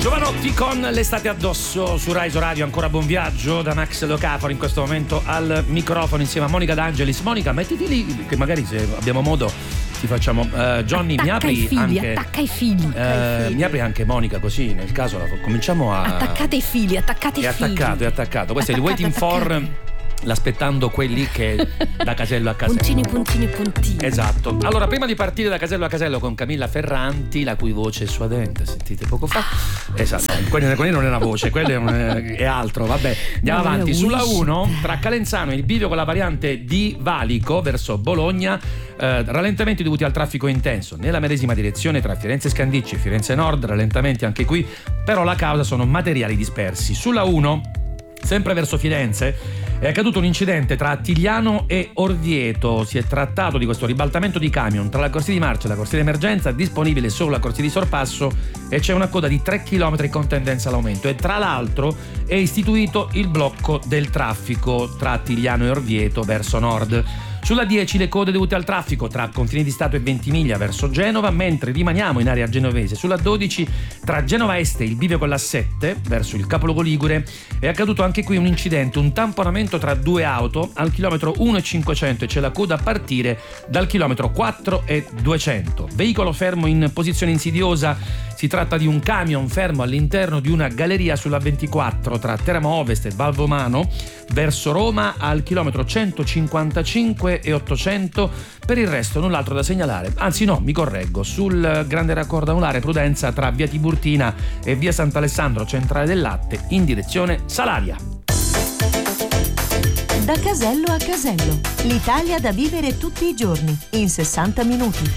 Giovanotti con l'estate addosso su Rai Radio. Ancora buon viaggio da Max Locafaro in questo momento al microfono insieme a Monica D'Angelis. Monica, mettiti lì che magari se abbiamo modo ti facciamo. Johnny, attacca mi apri i figli, anche attacca i figli. mi apri anche Monica, così nel caso cominciamo a attaccate i figli. È attaccato. Questo è il Waiting for, l'aspettando quelli che da casello a casello. Puntini. Esatto. Allora, prima di partire da casello a casello con Camilla Ferranti, la cui voce è suadente, sentite poco fa. Esatto. Quella non è una voce, quella è altro. Vabbè, andiamo avanti. Sulla 1, tra Calenzano e il bivio con la variante di Valico verso Bologna, rallentamenti dovuti al traffico intenso. Nella medesima direzione tra Firenze Scandicci e Firenze Nord, rallentamenti anche qui, però la causa sono materiali dispersi. Sulla 1, sempre verso Firenze, è accaduto un incidente tra Attigliano e Orvieto. Si è trattato di questo ribaltamento di camion tra la corsia di marcia e la corsia di emergenza, disponibile solo la corsia di sorpasso, e c'è una coda di 3 km con tendenza all'aumento. E tra l'altro è istituito il blocco del traffico tra Attigliano e Orvieto verso nord. Sulla 10 le code dovute al traffico tra Confini di Stato e Ventimiglia verso Genova, mentre rimaniamo in area genovese. Sulla 12 tra Genova Est e il bivio con la 7 verso il capoluogo ligure è accaduto anche qui un incidente, un tamponamento tra due auto al chilometro 1,500 e c'è la coda a partire dal chilometro 4,200. Veicolo fermo in posizione insidiosa. Si tratta di un camion fermo all'interno di una galleria sulla 24 tra Teramo Ovest e Valvomano verso Roma al chilometro 155 e 800. Per il resto null'altro da segnalare, anzi no, mi correggo, sul grande raccordo anulare prudenza tra via Tiburtina e via Sant'Alessandro Centrale del Latte in direzione Salaria. Da casello a casello, l'Italia da vivere tutti i giorni in 60 minuti.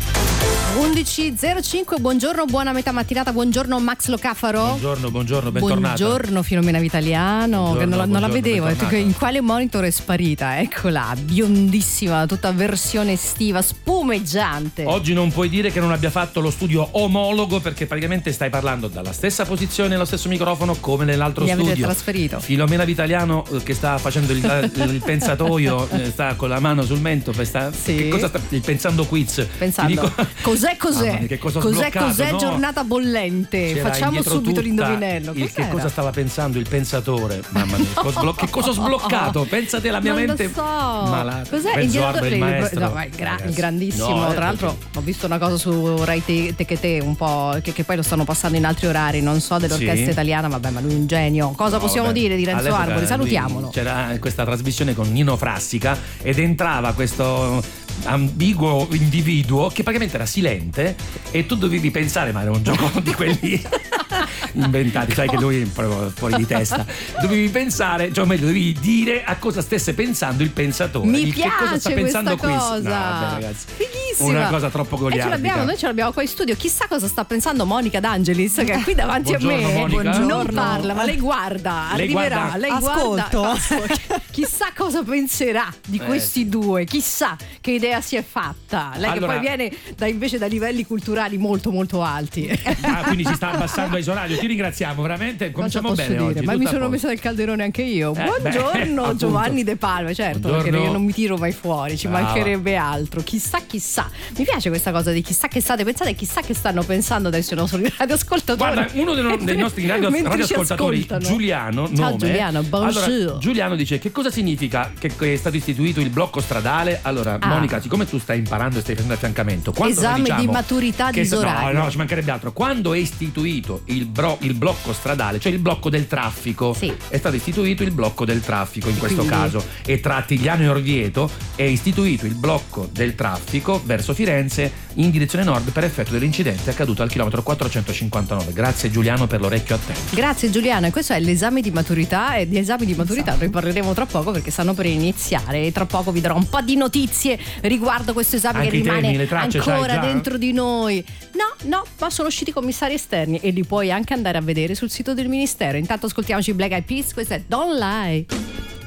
11.05, buongiorno, buona metà mattinata, buongiorno Max Locafaro. Buongiorno, bentornata. Buongiorno Filomena Vitaliano, che non la vedevo, in quale monitor è sparita? Eccola, biondissima, tutta versione estiva, spumeggiante. Oggi non puoi dire che non abbia fatto lo studio omologo, perché praticamente stai parlando dalla stessa posizione, allo stesso microfono come nell'altro studio. Mi avete trasferito. Filomena Vitaliano che sta facendo il pensatoio, sta con la mano sul mento, sì. Che cosa sta il pensando quiz? Pensando. Cos'è? Che cosa ho sbloccato, cos'è no? Giornata bollente. C'era facciamo subito l'indovinello. Che cosa stava pensando il pensatore? Mamma mia, che cosa ho sbloccato? Pensate alla mia mente. Non lo so. Malata. Cos'è il maestro? No, il grandissimo. Tra l'altro ho visto una cosa su Rai Te un po' che poi lo stanno passando in altri orari, non so, dell'orchestra italiana, vabbè, ma lui è un genio. Cosa possiamo dire di Renzo Arbori? Salutiamolo. C'era questa trasmissione con Nino Frassica ed entrava questo ambiguo individuo che praticamente era silente e tu dovevi pensare, ma era un gioco di quelli inventati, sai che lui è proprio fuori di testa, dovevi pensare, cioè meglio dovevi dire a cosa stesse pensando il pensatore. Mi piace che cosa sta pensando questa qui. cosa. No, vabbè, ragazzi, fighissima, una cosa troppo goliardica. Noi ce l'abbiamo qua in studio, chissà cosa sta pensando Monica D'Angelis, che è qui davanti buongiorno, a me. Monica. Non parla, ma lei guarda, arriverà, lei ascolto. guarda. Chissà cosa penserà di questi due, chissà che idea si è fatta. Lei che poi viene invece da livelli culturali molto molto alti. Quindi si sta abbassando ai radio. Ti ringraziamo veramente. Cominciamo bene dire? oggi. Ma mi sono messa nel calderone anche io. Buongiorno Giovanni De Palma, certo, buongiorno. Perché io non mi tiro mai fuori, ci mancherebbe altro. Chissà. Mi piace questa cosa di chissà che state pensando e chissà che stanno pensando adesso i nostri radioascoltatori. Guarda, uno dei nostri radioascoltatori, Giuliano, ciao Giuliano, bonjour. Allora, Giuliano dice: che cosa significa che è stato istituito il blocco stradale? Allora, Monica, siccome tu stai imparando e stai facendo affiancamento, esame di maturità di Zoraio. No, ci mancherebbe altro. Quando è istituito il blocco stradale, cioè il blocco del traffico, è stato istituito il blocco del traffico in questo caso, e tra Attigliano e Orvieto è istituito il blocco del traffico verso Firenze in direzione nord per effetto dell'incidente accaduto al chilometro 459. Grazie Giuliano per l'orecchio attento. Grazie Giuliano, e questo è l'esame di maturità, e di esami di maturità noi parleremo tra poco perché stanno per iniziare e tra poco vi darò un po' di notizie riguardo questo esame. Che rimane ancora dentro di noi. No, ma sono usciti commissari esterni e li puoi anche andare a vedere sul sito del ministero. Intanto ascoltiamoci Black Eyed Peas, questa è Don't Lie.